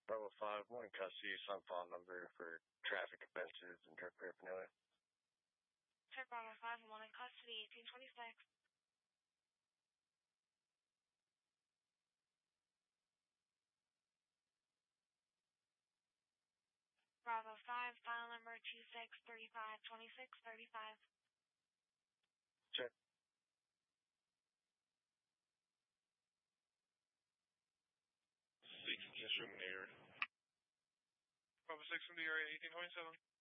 Bravo 5, one in custody, some phone number for traffic offenses and drug paraphernalia. Sir, Bravo 5, one in custody, 1826. Bravo 5, file number 26352635. Check. 6 from the area. Bravo 6 from the area, 1827.